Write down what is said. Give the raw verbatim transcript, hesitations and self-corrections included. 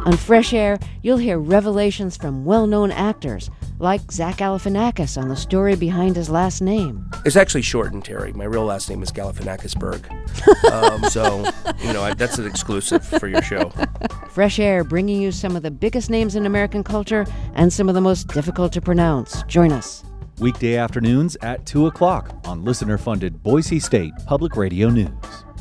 On Fresh Air, you'll hear revelations from well-known actors, like Zach Galifianakis on the story behind his last name. It's actually shortened, Terry. My real last name is Galifianakisberg. um, so, you know, I, that's an exclusive for your show. Fresh Air, bringing you some of the biggest names in American culture and some of the most difficult to pronounce. Join us. Weekday afternoons at two o'clock on listener-funded Boise State Public Radio News.